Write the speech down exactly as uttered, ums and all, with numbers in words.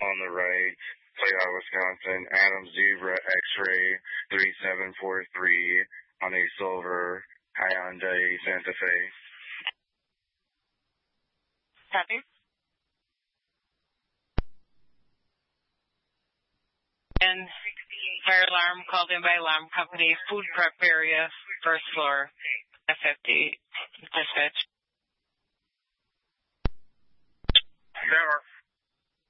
on the right, Toyota, Wisconsin, Adam Zebra X-Ray three seven four three on a silver Hyundai Santa Fe. Copy. And fire alarm called in by alarm company, food prep area, first floor, F fifty, dispatch. Tower.